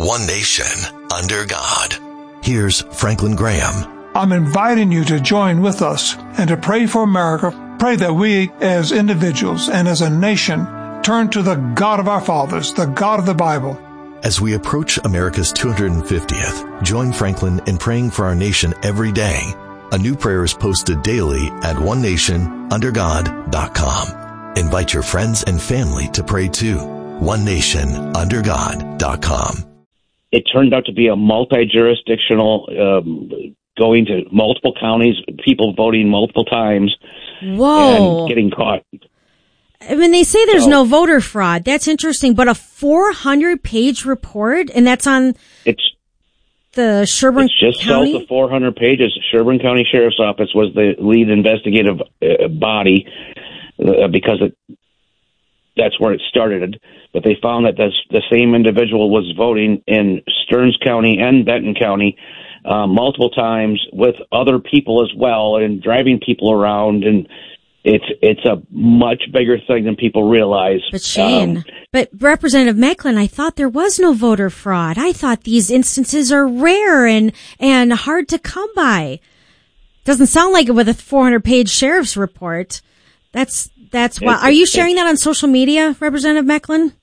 one nation, under God. Here's Franklin Graham. I'm inviting you to join with us and to pray for America. Pray that we as individuals and as a nation turn to the God of our fathers, the God of the Bible. As we approach America's 250th, join Franklin in praying for our nation every day. A new prayer is posted daily at onenationundergod.com. Invite your friends and family to pray too. onenationundergod.com. It turned out to be a multi-jurisdictional, going to multiple counties, people voting multiple times. Whoa. And getting caught. I mean, they say there's no voter fraud. That's interesting. But a 400-page report, and that's on the Sherburne County? It's just south of 400 pages. Sherburne County Sheriff's Office was the lead investigative body because that's where it started. But they found that the same individual was voting in Stearns County and Benton County multiple times with other people as well and driving people around, and it's a much bigger thing than people realize. But Shane, but Representative Mecklin, I thought there was no voter fraud. I thought these instances are rare and hard to come by. Doesn't sound like it with a 400-page sheriff's report. That's why. Are you sharing that on social media, Representative Mecklin?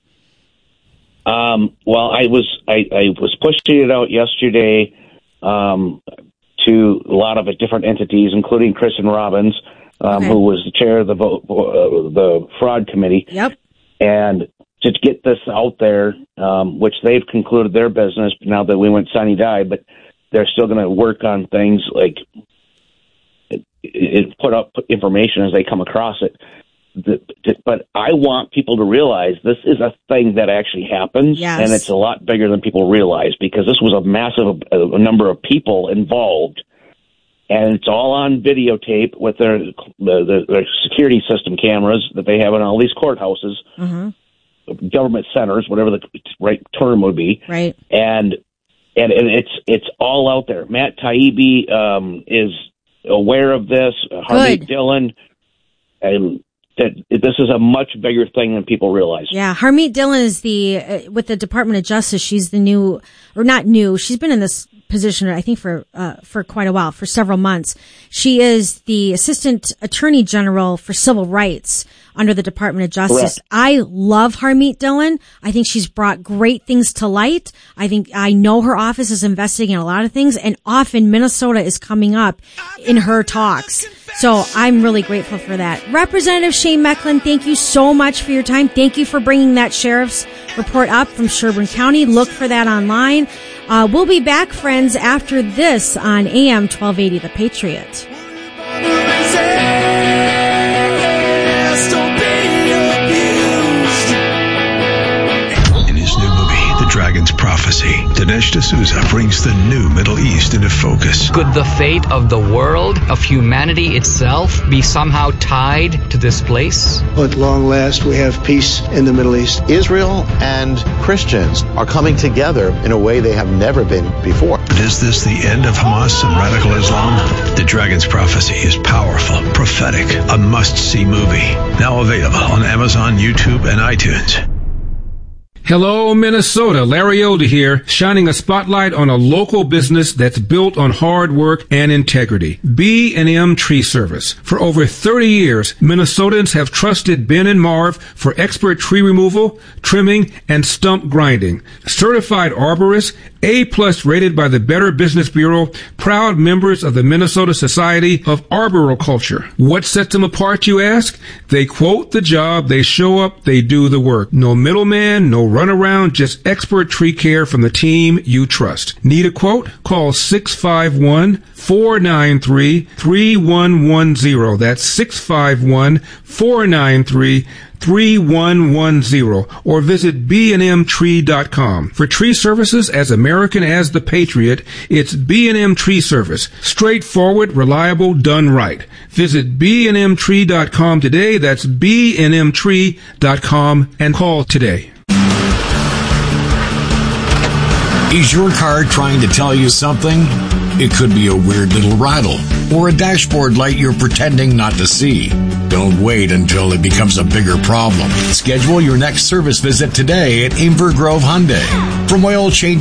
Well, I was pushing it out yesterday to a lot of different entities, including Kristen Robbins, who was the chair of the fraud committee. Yep. And to get this out there, which they've concluded their business now that we went sine die, but they're still going to work on things like put up information as they come across it. But I want people to realize this is a thing that actually happens, yes. And it's a lot bigger than people realize because this was a massive number of people involved, and it's all on videotape with their security system cameras that they have in all these courthouses, government centers, whatever the right term would be, right? And it's all out there. Matt Taibbi is aware of this. Harmeet Dillon, and that this is a much bigger thing than people realize. Yeah, Harmeet Dillon is with the Department of Justice. She's she's been in this position, I think, for quite a while, for several months. She is the Assistant Attorney General for Civil Rights under the Department of Justice. Correct. I love Harmeet Dillon. I think she's brought great things to light. I know her office is investigating a lot of things, and often Minnesota is coming up in her talks. So I'm really grateful for that. Representative Shane Mecklin, thank you so much for your time. Thank you for bringing that sheriff's report up from Sherburne County. Look for that online. We'll be back, friends, after this on AM 1280, The Patriot. Dragon's Prophecy, Dinesh D'Souza brings the new Middle East into focus. Could the fate of the world, of humanity itself, be somehow tied to this place? At long last, we have peace in the Middle East. Israel and Christians are coming together in a way they have never been before. But is this the end of Hamas and radical Islam? The Dragon's Prophecy is powerful, prophetic, a must-see movie. Now available on Amazon, YouTube, and iTunes. Hello, Minnesota. Larry Elder here, shining a spotlight on a local business that's built on hard work and integrity. B&M Tree Service. For over 30 years, Minnesotans have trusted Ben and Marv for expert tree removal, trimming, and stump grinding. Certified arborists, A+ rated by the Better Business Bureau, proud members of the Minnesota Society of Arboriculture. What sets them apart, you ask? They quote the job, they show up, they do the work. No middleman, no runaround, just expert tree care from the team you trust. Need a quote? Call 651-493-3110. That's 651-493-3110, or visit bnmtree.com. For tree services as American as the Patriot, it's B&M Tree Service. Straightforward, reliable, done right. Visit bnmtree.com today. That's bnmtree.com, and call today. Is your car trying to tell you something? It could be a weird little rattle or a dashboard light you're pretending not to see. Don't wait until it becomes a bigger problem. Schedule your next service visit today at Inver Grove Hyundai. From oil change